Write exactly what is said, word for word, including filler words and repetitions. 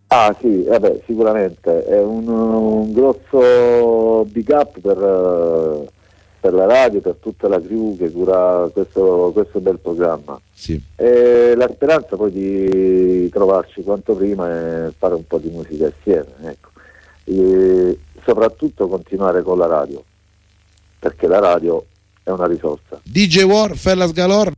Ah sì, vabbè, sicuramente è un, un grosso big up per, per la radio, per tutta la crew che cura questo, questo bel programma. Sì. E la speranza poi di trovarci quanto prima e fare un po' di musica assieme, ecco. E soprattutto continuare con la radio, perché la radio è una risorsa. D J War, Fellas Galore.